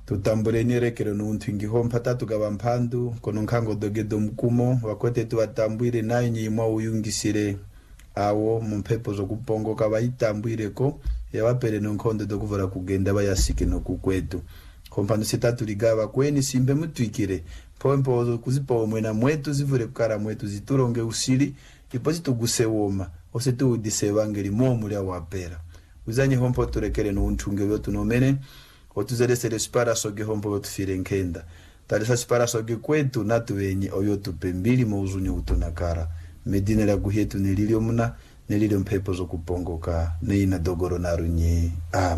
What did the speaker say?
tutambure nyerekero nuntu ingihompa tatugaba mpandu kono nkango dogedo mkumo wakote tuwatambwire nayo nyimwa uyungisire awo mumpepo zo kupongoka bayitambwire ko yabapere nonkondo dokuvura kugenda bayasike no kukwetu kompano sitatu ligaba kweni simbe mutwikire pompo kuzipo mwena mwetu zivure kukara mwetu zituronge usili ipozi tuguse woma ose tuudise bangeri momu lya wapera uzanye hompo turekere no untunge byo tunomene otuzelesere spara soge hompo byo tufire nkenda talisa spara soge kwetu natuwenye oyo tupembili muzunyo utunakara medina la guhetu nililio muna nililio mpepo zo kupongoka neina dogoro narunye